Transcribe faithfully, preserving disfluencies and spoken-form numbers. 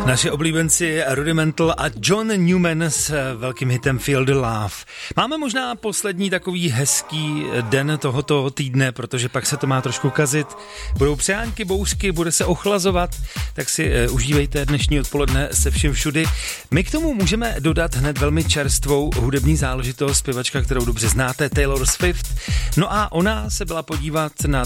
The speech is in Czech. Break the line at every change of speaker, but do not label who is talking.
Naši oblíbenci Rudimental a John Newman s velkým hitem Feel the Love. Máme možná poslední takový hezký den tohoto týdne, protože pak se to má trošku kazit. Budou přehánky, bouřky, bude se ochlazovat, tak si uh, užívejte dnešní odpoledne se vším všudy. My k tomu můžeme dodat hned velmi čerstvou hudební záležitost, zpěvačka, kterou dobře znáte, Taylor Swift. No a ona se byla podívat na